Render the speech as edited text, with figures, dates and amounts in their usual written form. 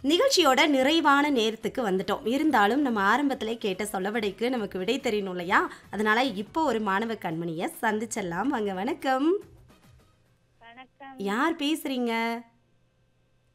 நிகழ்ச்சியோட நிறைவான நேரத்துக்கு வந்துட்டோம். இருந்தாலும் நம்ம ஆரம்பத்திலே கேட்ட சொல்லவடைக்கு நமக்கு விடை தெரியணும் இல்லையா? அதனால இப்போ ஒரு மாணவ கண்மணிய சந்திச்சிடலாம். வாங்க, வணக்கம். வணக்கம். யார் பேசுறீங்க?